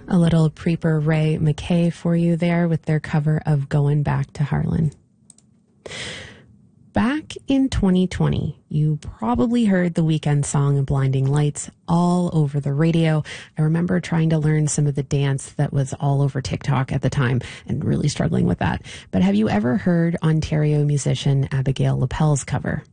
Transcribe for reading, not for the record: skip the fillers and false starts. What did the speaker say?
A little Preeper Ray McKay for you there with their cover of Going Back to Harlan. Back in 2020, you probably heard the Weeknd song Blinding Lights all over the radio. I remember trying to learn some of the dance that was all over TikTok at the time and really struggling with that. But have you ever heard Ontario musician Abigail Lapel's cover?